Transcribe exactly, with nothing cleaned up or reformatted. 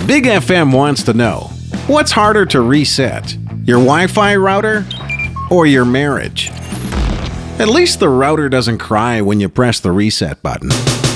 Big F M wants to know, what's harder to reset, your Wi-Fi router or your marriage? At least the router doesn't cry when you press the reset button.